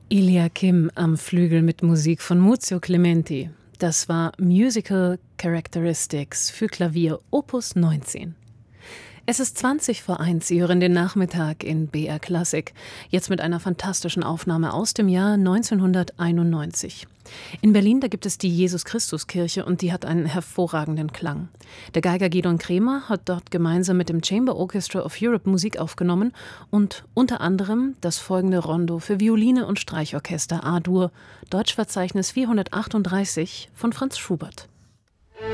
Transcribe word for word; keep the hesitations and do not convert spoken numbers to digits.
Ilja Kim am Flügel mit Musik von Muzio Clementi. Das war Musical Characteristics für Klavier Opus neunzehn. Es ist zwanzig vor eins, Sie hören den Nachmittag in B R Klassik, jetzt mit einer fantastischen Aufnahme aus dem Jahr neunzehnhunderteinundneunzig. In Berlin, da gibt es die Jesus-Christus-Kirche und die hat einen hervorragenden Klang. Der Geiger Gidon Kremer hat dort gemeinsam mit dem Chamber Orchestra of Europe Musik aufgenommen und unter anderem das folgende Rondo für Violine und Streichorchester A-Dur, Deutschverzeichnis vierhundertachtunddreißig von Franz Schubert.